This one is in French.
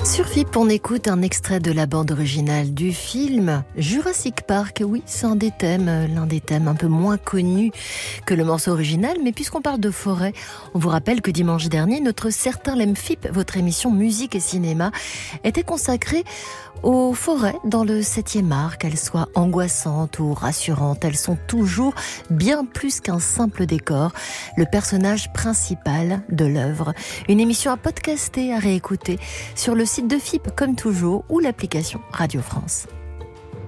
Sur FIP, on écoute un extrait de la bande originale du film Jurassic Park. Oui, c'est l'un des thèmes un peu moins connus que le morceau original. Mais puisqu'on parle de forêt, on vous rappelle que dimanche dernier, notre Certain l'aime FIP, votre émission musique et cinéma, était consacrée aux forêts dans le 7e art. Qu'elles soient angoissantes ou rassurantes, elles sont toujours bien plus qu'un simple décor, le personnage principal de l'œuvre. Une émission à podcaster, à réécouter sur le site de FIP comme toujours ou l'application Radio France.